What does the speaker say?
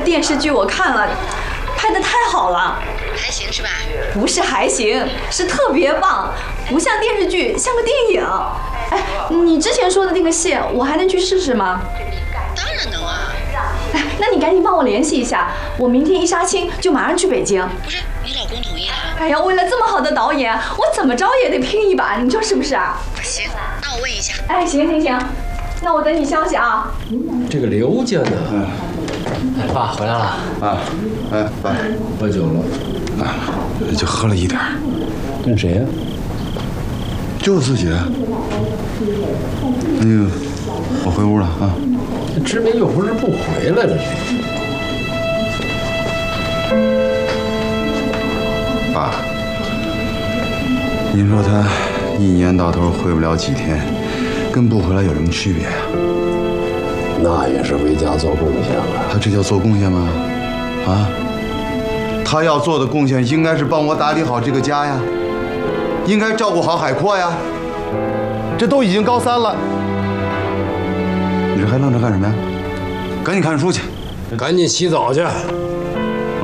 电视剧我看了，拍得太好了。 还行是吧？ 不是还行，是特别棒，不像电视剧，像个电影。哎，你之前说的那个戏，我还能去试试吗？ 当然能啊。 哎，那你赶紧帮我联系一下，我明天一杀青就马上去北京。 不是，你老公同意了？ 哎呀，为了这么好的导演，我怎么着也得拼一把，你说是不是啊？ 行，那我问一下。 哎，行，那我等你消息啊。 这个刘家呢？哎，爸回来了啊！哎，爸， 喝酒了啊，就喝了一点。 跟谁呀？ 就自己。那个，我回屋了啊。 志明又不是不回来了， 爸，您说他一年到头回不了几天，跟不回来有什么区别啊？ 那也是为家做贡献了。 他这叫做贡献吗？啊？他要做的贡献应该是帮我打理好这个家呀，应该照顾好海阔呀。这都已经高3了，你这还愣着干什么呀？赶紧看书去， 赶紧洗澡去。